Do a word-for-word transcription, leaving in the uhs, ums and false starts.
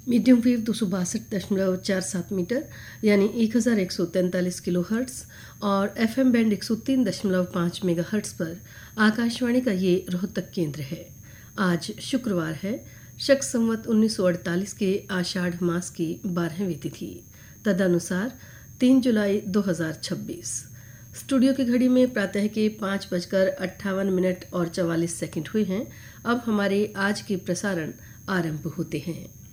Medium wave दो सौ बासठ दशमलव चार सात मीटर यानी एक हज़ार एक सौ तैंतालीस किलो हर्ट्स और एफ एम बैंड एक सौ तीन दशमलव पाँच मेगा हर्ट्स पर आकाशवाणी का ये रोहतक केंद्र है। आज शुक्रवार है, शक संवत उन्नीस सौ अड़तालीस के आषाढ़ मास की बारहवीं तिथि, तदनुसार तीन जुलाई दो हज़ार छब्बीस। स्टूडियो की घड़ी में प्रातः के पाँच बजकर अट्ठावन मिनट और चवालीस सेकंड हुए हैं। अब हमारे आज के प्रसारण आरंभ होते हैं।